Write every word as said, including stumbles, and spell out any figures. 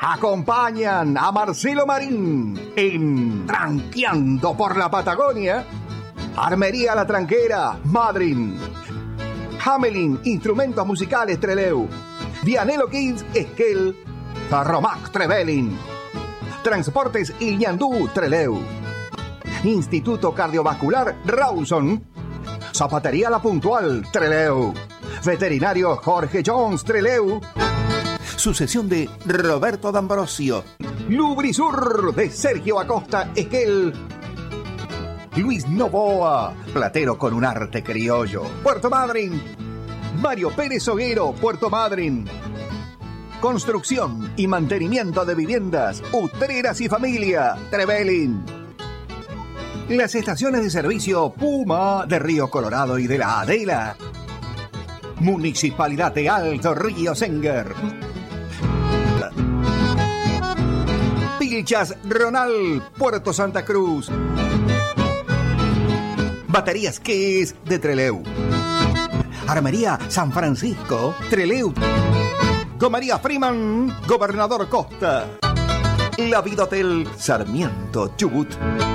acompañan a Marcelo Marín en Tranqueando por la Patagonia. Armería La Tranquera, Madryn. Hamelin, Instrumentos Musicales Treleu. Vianello Kids, Esquel. Romac Trevelin. Transportes Illandú, Treleu. Instituto Cardiovascular Rawson. Zapatería La Puntual, Treleu. Veterinario Jorge Jones, Treleu. Sucesión de Roberto D'Ambrosio. Lubrisur de Sergio Acosta, Esquel. Luis Novoa, platero con un arte criollo, Puerto Madryn. Mario Pérez Oguero, Puerto Madryn. Construcción y mantenimiento de viviendas, Utreras y Familia, Trevelin. Las estaciones de servicio Puma de Río Colorado y de la Adela. Municipalidad de Alto Río Senger. Pilchas Ronald, Puerto Santa Cruz. Baterías Kiss de Treleu. Armería San Francisco, Treleu. Gomería Freeman, Gobernador Costa. La Vida Hotel Sarmiento, Chubut.